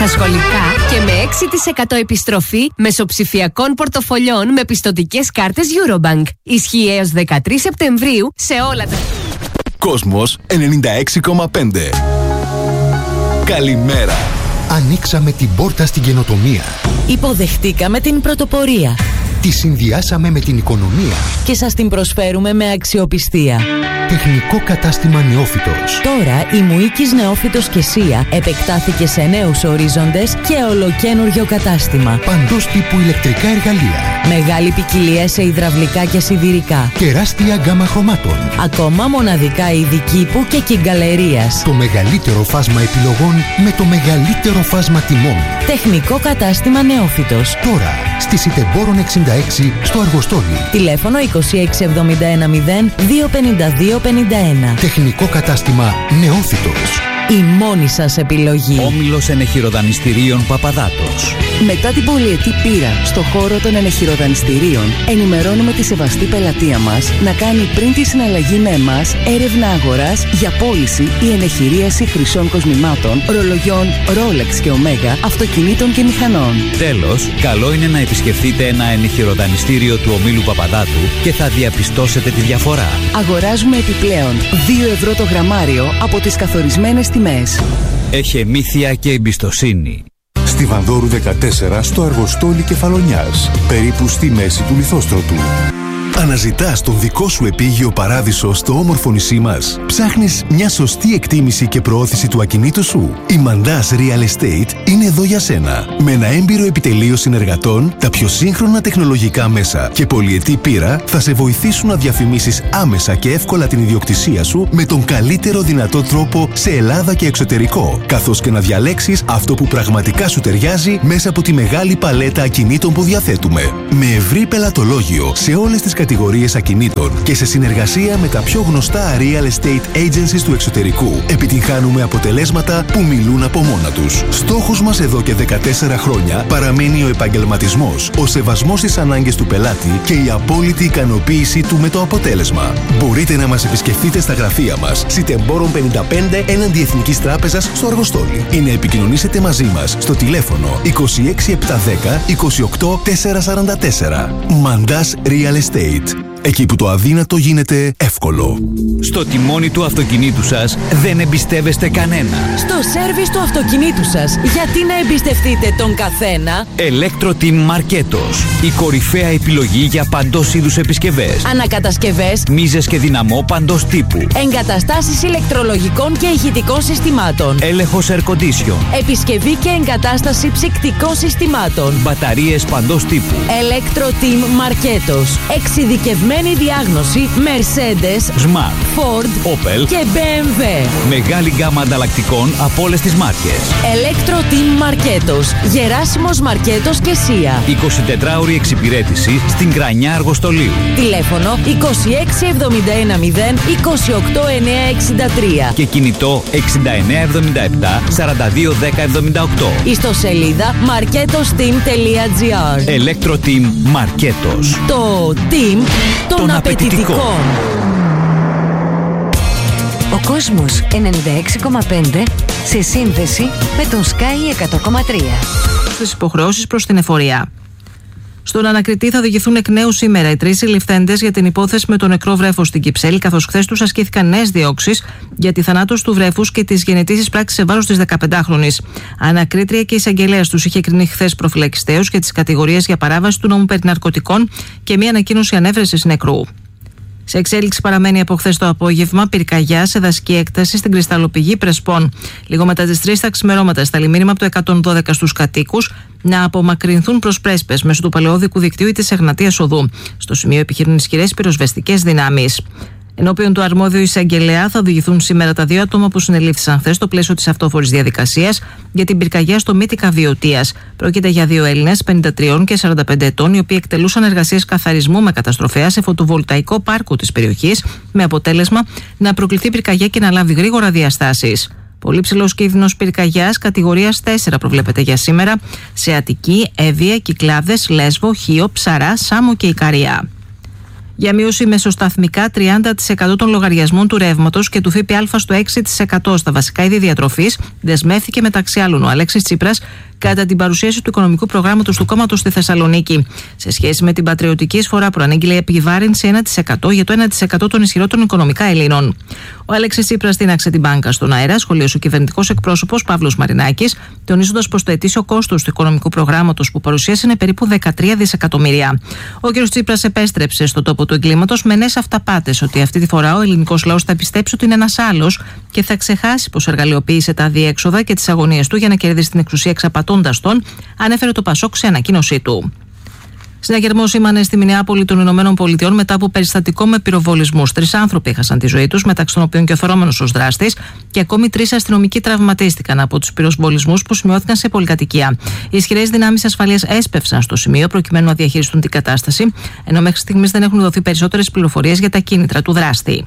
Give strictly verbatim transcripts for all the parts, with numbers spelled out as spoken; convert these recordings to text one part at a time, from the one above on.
στα σχολικά και με έξι τοις εκατό επιστροφή μεσοψηφιακών πορτοφολιών με πιστωτικές κάρτες Eurobank. Ισχύει έως δεκατρείς Σεπτεμβρίου σε όλα τα... Κόσμος ενενήντα έξι κόμμα πέντε. Καλημέρα. Ανοίξαμε την πόρτα στην καινοτομία. Υποδεχτήκαμε την πρωτοπορία. Τη συνδυάσαμε με την οικονομία. Και σας την προσφέρουμε με αξιοπιστία. Τεχνικό κατάστημα Νεόφυτος. Τώρα η Μουίκης Νεόφυτος και Σία επεκτάθηκε σε νέους ορίζοντες και ολοκένουργιο κατάστημα. Παντός τύπου ηλεκτρικά εργαλεία. Μεγάλη ποικιλία σε υδραυλικά και σιδηρικά. Τεράστια γκάμα χρωμάτων. Ακόμα μοναδικά είδη κήπου και κυγκαλερίας. Το μεγαλύτερο φάσμα επιλογών με το μεγαλύτερο φάσμα τιμών. Τεχνικό κατάστημα Νεόφυτος. Τώρα στη Σιτεμπόρων εξήντα έξι στο Αργοστόλι. Τηλέφωνο είκοσι έξι εβδομήντα ένα μηδέν δύο πενήντα δύο πενήντα ένα. Τεχνικό κατάστημα Νεόφυτος. Η μόνη σας επιλογή. Όμιλος Ενεχειροδανιστηρίων Παπαδάτος. Μετά την πολυετή πείρα στο χώρο των ενεχειροδανιστηρίων, ενημερώνουμε τη σεβαστή πελατεία μας να κάνει πριν τη συναλλαγή με εμάς έρευνα αγοράς για πώληση ή ενεχειρίαση χρυσών κοσμημάτων, ρολογιών Rolex και Omega, αυτοκινήτων και μηχανών. Τέλος, καλό είναι να επισκεφτείτε ένα ενεχειροδανιστήριο του ομίλου Παπαδάτου και θα διαπιστώσετε τη διαφορά. Αγοράζουμε επιπλέον δύο ευρώ το γραμμάριο από τις καθορισμένες τιμές. Έχει εμήθεια και εμπιστοσύνη. Στη Βανδόρου δεκατέσσερα στο Αργοστόλι Κεφαλονιάς, περίπου στη μέση του Λιθόστρωτου. Αναζητάς τον δικό σου επίγειο παράδεισο στο όμορφο νησί μας. Ψάχνεις μια σωστή εκτίμηση και προώθηση του ακινήτου σου. Η Mandas Real Estate είναι εδώ για σένα. Με ένα έμπειρο επιτελείο συνεργατών, τα πιο σύγχρονα τεχνολογικά μέσα και πολυετή πείρα θα σε βοηθήσουν να διαφημίσεις άμεσα και εύκολα την ιδιοκτησία σου με τον καλύτερο δυνατό τρόπο σε Ελλάδα και εξωτερικό, καθώς και να διαλέξεις αυτό που πραγματικά σου ταιριάζει μέσα από τη μεγάλη παλέτα ακινήτων που διαθέτουμε. Με ευρύ πελατολόγιο σε όλες τις κατηγορίες ακινήτων και σε συνεργασία με τα πιο γνωστά real estate agencies του εξωτερικού, επιτυγχάνουμε αποτελέσματα που μιλούν από μόνα τους. Στόχος μας εδώ και δεκατέσσερα χρόνια παραμένει ο επαγγελματισμός, ο σεβασμός στις ανάγκες του πελάτη και η απόλυτη ικανοποίησή του με το αποτέλεσμα. Μπορείτε να μας επισκεφτείτε στα γραφεία μας, Σιτεμπόρων πενήντα πέντε έναντι Εθνικής Τράπεζας στο Αργοστόλι, ή να επικοινωνήσετε μαζί μας στο τηλέφωνο είκοσι έξι επτακόσια δέκα είκοσι οκτώ τετρακόσια σαράντα τέσσερα. Mandas Real Estate. Εκεί που το αδύνατο γίνεται εύκολο. Στο τιμόνι του αυτοκινήτου σας δεν εμπιστεύεστε κανένα. Στο σέρβις του αυτοκινήτου σας, γιατί να εμπιστευτείτε τον καθένα? Electro-Team Marketos. Η κορυφαία επιλογή για παντός είδους επισκευές. Ανακατασκευές, μίζες και δυναμό παντός τύπου. εγκαταστάσεις ηλεκτρολογικών και ηχητικών συστημάτων. Έλεγχος air condition. Επισκευή και εγκατάσταση ψυκτικών συστημάτων. Μπαταρίες παντός τύπου. Electro-Team Marketos. Εξειδικευμένη διάγνωση Mercedes, Smart, Ford, Opel και μπι εμ ντάμπλιου. Μεγάλη γκάμα ανταλλακτικών από όλες τις μάρκες. Electro-Team Marketos. Γεράσιμος Μαρκέτος και Σία. εικοσιτετράωρη εξυπηρέτηση στην Κρανιά Αργοστολίου. Τηλέφωνο είκοσι έξι εβδομήντα ένα μηδέν είκοσι οκτώ εννιακόσια εξήντα τρία. Και κινητό εξήντα εννέα εβδομήντα επτά σαράντα δύο δέκα εβδομήντα οκτώ. Ιστοσελίδα marketosteam τελεία τζι άρ. Electro-Team Marketos. Το team των, των απαιτητικών. Ο κόσμος ενενήντα έξι κόμμα πέντε σε σύνδεση με τον Sky εκατό κόμμα τρία. Στις υποχρεώσεις προς την εφορία. Στον ανακριτή θα οδηγηθούν εκ νέου σήμερα οι τρεις συλληφθέντες για την υπόθεση με το νεκρό βρέφος στην Κυψέλη, καθώς χθες τους ασκήθηκαν νέες διώξεις για τη θανάτωση του βρέφους και τις γενετήσεις πράξεις σε βάρος της δεκαπεντάχρονης. Ανακρίτρια και εισαγγελέας τους είχε κρίνει χθες προφυλακιστέως για τις κατηγορίες για παράβαση του νόμου περί ναρκωτικών και μία ανακοίνωση ανέβρεσης νεκρού. Σε εξέλιξη παραμένει από χθες το απόγευμα πυρκαγιά σε δασική έκταση στην κρυσταλλοπηγή Πρεσπών. Λίγο μετά τις τρεις τα ξημερώματα, σταλεί μήνυμα από το εκατόν δώδεκα στους κατοίκους να απομακρυνθούν προς Πρέσπες μέσω του παλαιόδικου δικτύου ή της Εγνατίας Οδού. Στο σημείο επιχειρούν ισχυρές πυροσβεστικές δυνάμεις. Ενώπιον του αρμόδιου εισαγγελέα θα οδηγηθούν σήμερα τα δύο άτομα που συνελήφθησαν χθες στο πλαίσιο της αυτόφορης διαδικασίας για την πυρκαγιά στο Μύτικα Βιωτίας. Πρόκειται για δύο Έλληνες πενήντα τρία και σαράντα πέντε ετών, οι οποίοι εκτελούσαν εργασίες καθαρισμού με καταστροφέα σε φωτοβολταϊκό πάρκο της περιοχής, με αποτέλεσμα να προκληθεί πυρκαγιά και να λάβει γρήγορα διαστάσεις. Πολύ ψηλός κίνδυνος πυρκαγιάς κατηγορίας τέσσερα προβλέπεται για σήμερα σε Αττική, Εύβοια, Κυκλάδες, Λέσβο, Χίο, Ψαρά, Σάμο και Ικαρία. Για μείωση μεσοσταθμικά τριάντα τοις εκατό των λογαριασμών του ρεύματος και του ΦΠΑ στο έξι τοις εκατό στα βασικά είδη διατροφής, δεσμεύθηκε μεταξύ άλλων ο Αλέξης Τσίπρας κατά την παρουσίαση του οικονομικού προγράμματος του κόμματος στη Θεσσαλονίκη. Σε σχέση με την πατριωτική εισφορά, προανήγγειλε η επιβάρυνση ένα τοις εκατό για το ένα τοις εκατό των ισχυρότερων οικονομικά Ελλήνων. Ο Αλέξης Τσίπρας τίναξε την μπάνκα στον αέρα, σχολίασε ο κυβερνητικός εκπρόσωπος Παύλος Μαρινάκης, τονίζοντας πως το ετήσιο κόστος του οικονομικού προγράμματος που παρουσίασε είναι περίπου δεκατρία δισεκατομμύρια. Ο κ. Τσίπρας επέστρεψε στον τόπο του εγκλήματος με νέες αυταπάτες ότι αυτή τη φορά ο ελληνικός λαός θα πιστέψει ότι είναι ένας άλλος και θα ξεχάσει πως εργαλειοποίησε τα αδιέξοδα και τις αγωνίες του για να κερδίσει την εξουσία εξαπατώντας τον, ανέφερε το Πασόκ σε ανακοίνωσή του. Συναγερμό σήμανε στη Μινεάπολη των Ηνωμένων Πολιτειών μετά από περιστατικό με πυροβολισμούς. Τρεις άνθρωποι έχασαν τη ζωή τους, μεταξύ των οποίων και ο θωρόμενος ως δράστης, και ακόμη τρεις αστυνομικοί τραυματίστηκαν από τους πυροβολισμούς που σημειώθηκαν σε πολυκατοικία. Οι ισχυρές δυνάμεις ασφαλείας έσπευσαν στο σημείο προκειμένου να διαχειριστούν την κατάσταση, ενώ μέχρι στιγμής δεν έχουν δοθεί περισσότερες πληροφορίες για τα κίνητρα του δράστη.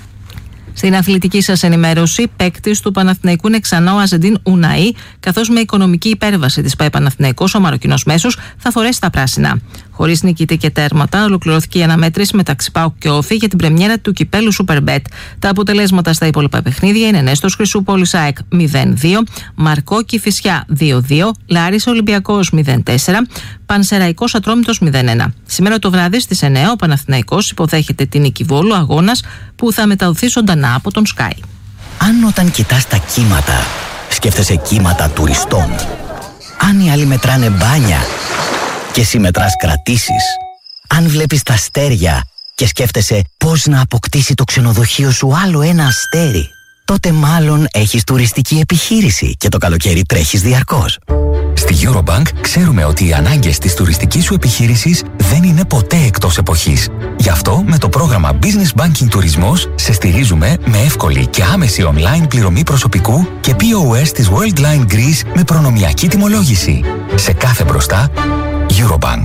Στην αθλητική σας ενημέρωση, παίκτης του Παναθηναϊκού είναι ξανά ο Αζεντίν Ουναή, καθώς με οικονομική υπέρβαση της ΠΑΕ Παναθηναϊκός, ο Μαροκινός μέσος θα φορέσει τα πράσινα. Χωρίς νικητή και τέρματα, ολοκληρώθηκε η αναμέτρηση μεταξύ ΠΑΟΚ και Όφη για την πρεμιέρα του κυπέλου Superbet. Τα αποτελέσματα στα υπόλοιπα παιχνίδια είναι Νέστος Χρυσούπολης ΑΕΚ μηδέν δύο, Μαρκό Κηφισιά δύο δύο, Λάρης Ολυμπιακός μηδέν τέσσερα, Πανσεραϊκός Ατρόμητος μηδέν ένα. Σήμερα το βράδυ στις εννιά ο Παναθηναϊκός υποδέχεται την Νίκη Βόλου, αγώνας που θα μεταδοθεί ζωντανά από τον Sky. Αν όταν κοιτάς τα κύματα, σκέφτεσαι κύματα τουριστών. Αν οι άλλοι μετράνε μπάνια και εσύ μετράς κρατήσεις. Αν βλέπεις τα αστέρια και σκέφτεσαι πώς να αποκτήσει το ξενοδοχείο σου άλλο ένα αστέρι, τότε μάλλον έχεις τουριστική επιχείρηση και το καλοκαίρι τρέχεις διαρκώς. Στη Eurobank ξέρουμε ότι οι ανάγκες της τουριστικής σου επιχείρησης δεν είναι ποτέ εκτός εποχής. Γι' αυτό με το πρόγραμμα Business Banking Τουρισμός σε στηρίζουμε με εύκολη και άμεση online πληρωμή προσωπικού και πι ο ες της Worldline Greece με προνομιακή τιμολόγηση. Σε κάθε μπροστά, Eurobank.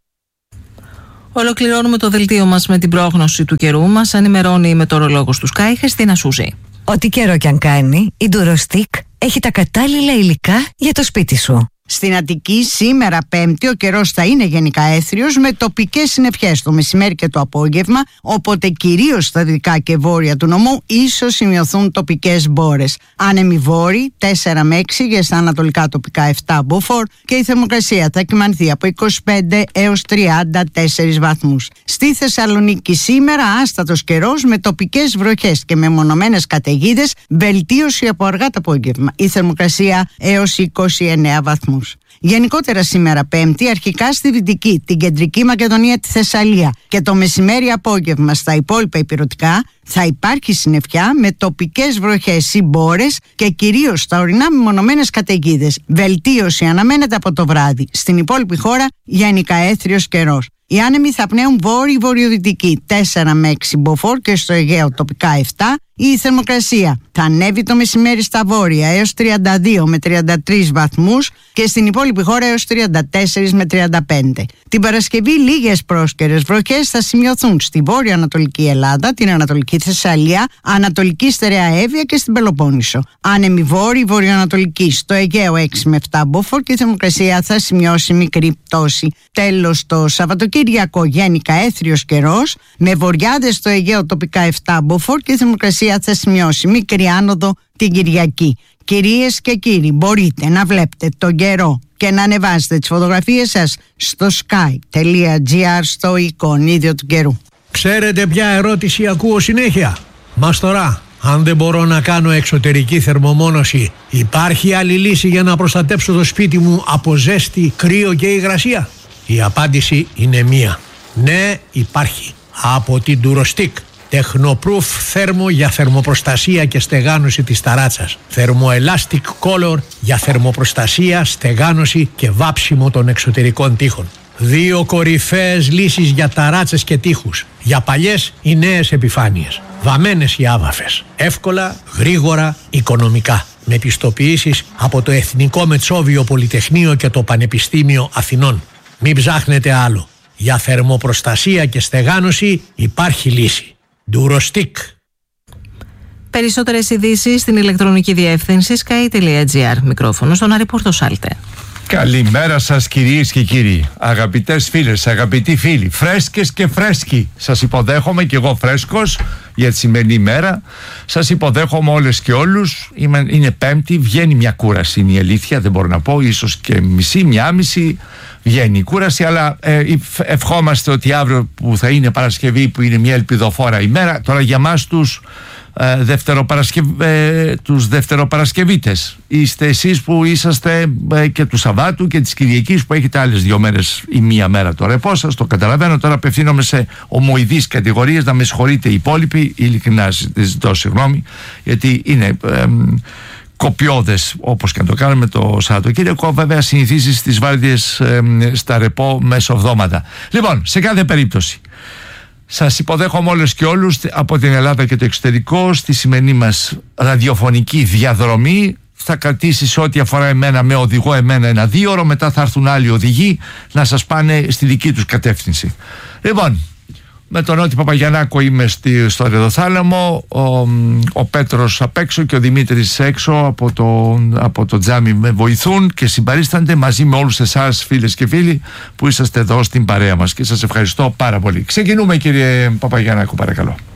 Ολοκληρώνουμε το δελτίο μας με την πρόγνωση του καιρού. Μας ενημερώνει η μετεωρολόγος του Sky, Χριστίνα Σούζη. Ό,τι καιρό κι αν κάνει, η Durostick έχει τα κατάλληλα υλικά για το σπίτι σου. Στην Αττική σήμερα Πέμπτη ο καιρός θα είναι γενικά έθριος με τοπικές συννεφιές το μεσημέρι και το απόγευμα, οπότε κυρίως στα δυτικά και βόρεια του νομού ίσως σημειωθούν τοπικές μπόρες. Άνεμοι βόρειοι τέσσερα με έξι, για στα ανατολικά τοπικά επτά μποφόρ και η θερμοκρασία θα κυμανθεί από είκοσι πέντε έως τριάντα τέσσερις βαθμούς. Στη Θεσσαλονίκη σήμερα άστατος καιρός με τοπικές βροχές και μεμονωμένες καταιγίδες, βελτίωση από αργά το απόγευμα. Η θερμοκρασία έως είκοσι εννέα βαθμούς. Γενικότερα σήμερα Πέμπτη, αρχικά στη Δυτική, την Κεντρική Μακεδονία, τη Θεσσαλία και το μεσημέρι απόγευμα στα υπόλοιπα ηπειρωτικά θα υπάρχει συννεφιά με τοπικές βροχές ή μπόρες και κυρίως στα ορεινά μεμονωμένες καταιγίδες. Βελτίωση αναμένεται από το βράδυ. Στην υπόλοιπη χώρα γενικά έθριος καιρός. Οι άνεμοι θα πνέουν βόρειο-βορειοδυτική τέσσερα με έξι μποφόρ και στο Αιγαίο τοπικά επτά. Η θερμοκρασία θα ανέβει το μεσημέρι στα βόρεια έως τριάντα δύο με τριάντα τρεις βαθμούς και στην υπόλοιπη χώρα έως τριάντα τέσσερα με τριάντα πέντε. Την Παρασκευή λίγες πρόσκαιρες βροχές θα σημειωθούν στη βόρειο-ανατολική Ελλάδα, την Ανατολική Θεσσαλία, Ανατολική Στερεά Εύβοια και στην Πελοπόννησο. Άνεμοι βόρειο-βορειοανατολική στο Αιγαίο έξι με επτά μποφόρ και η θερμοκρασία θα σημειώσει μικρή πτώση. Τέλος, το Σαββατοκύριακο γενικά έθριος καιρός με βοριάδες στο Αιγαίο τοπικά επτά μποφόρ και η θερμοκρασία θα σημειώσει μικρή άνοδο την Κυριακή. Κυρίες και κύριοι, μπορείτε να βλέπετε τον καιρό και να ανεβάσετε τις φωτογραφίες σας στο sky.gr στο εικονίδιο του καιρού. Ξέρετε ποια ερώτηση ακούω συνέχεια? Μας τώρα, αν δεν μπορώ να κάνω εξωτερική θερμομόνωση, υπάρχει άλλη λύση για να προστατέψω το σπίτι μου από ζέστη, κρύο και υγρασία? Η απάντηση είναι μία. Ναι, υπάρχει. Από την Durostick. Tecnoproof θέρμο για θερμοπροστασία και στεγάνωση της ταράτσας. Thermoelastic Color για θερμοπροστασία, στεγάνωση και βάψιμο των εξωτερικών τοίχων. Δύο κορυφαίες λύσεις για ταράτσες και τοίχους. Για παλιές ή νέες επιφάνειες. Βαμμένες ή άβαφες. Εύκολα, γρήγορα, οικονομικά. Με πιστοποιήσεις από το Εθνικό Μετσόβιο Πολυτεχνείο και το Πανεπιστήμιο Αθηνών. Μην ψάχνετε άλλο. Για θερμοπροστασία και στεγάνωση υπάρχει λύση. Durostick. Περισσότερες ειδήσεις στην ηλεκτρονική διεύθυνση sky.gr. Μικρόφωνο στον Άρη Πορτοσάλτε. Καλημέρα σας κυρίες και κύριοι, αγαπητές φίλες, αγαπητοί φίλοι, φρέσκες και φρέσκοι. Σας υποδέχομαι και εγώ φρέσκος για τη σημερινή ημέρα. Σας υποδέχομαι όλες και όλους. Είμαι, είναι Πέμπτη, βγαίνει μια κούραση, είναι η αλήθεια, δεν μπορώ να πω, ίσως και μισή, μια άμιση βγαίνει η κούραση, αλλά ε, ευχόμαστε ότι αύριο που θα είναι Παρασκευή, που είναι μια ελπιδοφόρα ημέρα, τώρα για μας τους Ε, δευτεροπαρασκευ... ε, τους δευτεροπαρασκευίτες είστε εσείς που είσαστε ε, και του Σαββάτου και της Κυριακής που έχετε άλλες δύο μέρες ή μία μέρα το ρεπό σας, το καταλαβαίνω. Τώρα απευθύνομαι σε ομοειδείς κατηγορίες, να με συγχωρείτε οι υπόλοιποι, ειλικρινά ζητώ συγγνώμη, γιατί είναι ε, κοπιώδες όπως και να το κάνουμε το Σαββατοκύριακο. Βέβαια συνηθίζει στις βάρδιες ε, στα ρεπό μεσοβδόματα. Λοιπόν, σε κάθε περίπτωση σας υποδέχομαι όλες και όλους από την Ελλάδα και το εξωτερικό στη σημερινή μας ραδιοφωνική διαδρομή. Θα κρατήσει σε ό,τι αφορά εμένα, με οδηγό εμένα, ένα δύο ώρο. Μετά θα έρθουν άλλοι οδηγοί να σας πάνε στη δική τους κατεύθυνση. Λοιπόν, με τον Νότι Παπαγιαννάκο είμαι στη, στο Ρεδοθάλαμο, ο, ο Πέτρος απ' έξω και ο Δημήτρης έξω από το, από το τζάμι με βοηθούν και συμπαρίστανται μαζί με όλους εσάς φίλες και φίλοι που είσαστε εδώ στην παρέα μας και σας ευχαριστώ πάρα πολύ. Ξεκινούμε κύριε Παπαγιαννάκο, παρακαλώ.